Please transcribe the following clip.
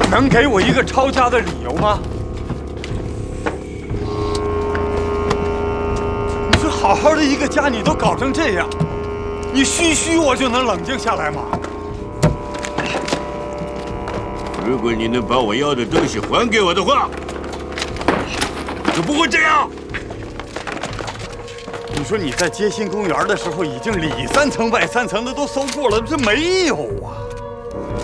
能给我一个抄家的理由吗？你说好好的一个家，你都搞成这样，你嘘我就能冷静下来吗？ 如果你能把我要的东西还给我的话，我就不会这样。 你说你在街心公园的时候，已经里3层外3层的都搜过了，这没有啊？